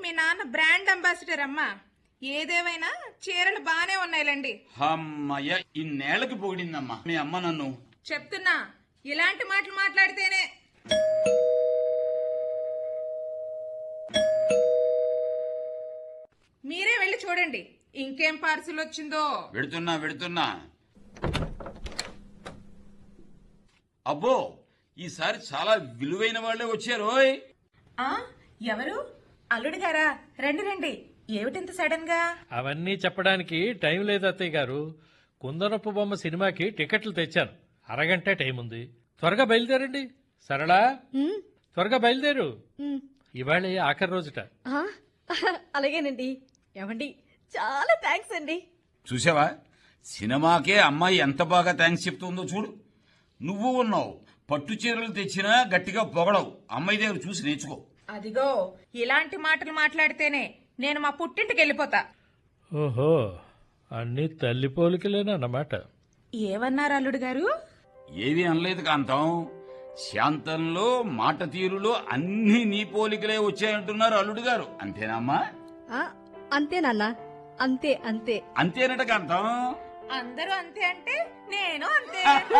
మీ నాన్న brand ambassador అమ్మా. ఏదేమైనా చీరలు బానే ఉన్నాయిలండి. అమ్మయ్య, ఇన్నేళ్లకి పొగిడిందమ్మా మీ అమ్మ నన్ను. చెప్తున్నా, ఇలాంటి మాటలు మాట్లాడితేనే. మీరే వెళ్ళి చూడండి ఇంకేం పార్సిల్ వచ్చిందో. వెడుతున్నా. అబ్బో, ఈసారి చాలా విలువైన వాళ్లే వచ్చారు. ఎవరు? అల్లుడు గారా? రండి రండి. ఏమిటింత సడన్ గా? అవన్నీ చెప్పడానికి టైం లేదు అత్తయ్య గారు. కుందనపు బొమ్మ సినిమాకి టికెట్లు తెచ్చాను. అరగంట టైం ఉంది. త్వరగా బయలుదేరండి. సరళా, త్వరగా బయలుదేరు. ఇవాళ ఆఖరి రోజుట. అలాగేనండి. ఏమండి, చాలా థ్యాంక్స్ అండి. చూసావా, సినిమాకే అమ్మాయి ఎంత బాగా థ్యాంక్స్ చెప్తుందో చూడు. నువ్వు ఉన్నావు, పట్టు చీరలు తెచ్చినా గట్టిగా పొగడవు. అమ్మాయి దగ్గర చూసి నేర్చుకో. అదిగో, ఇలాంటి మాటలు మాట్లాడితేనే నేను మా పుట్టింటికి వెళ్ళిపోతా. ఓహో, అన్ని తల్లి పోలికలేనన్నమాట. ఏమన్నారు అల్లుడు గారు? ఏవి అనలేదు కాంతం. శాంతంలో, మాట తీరులో అన్ని నీ పోలికలే వచ్చాయంటున్నారు అల్లుడు గారు. అంతేనమ్మా? అంతే నాన్న, అంతే. అంతేనట కాంతం. అందరూ అంతే అంటే నేను అంతే.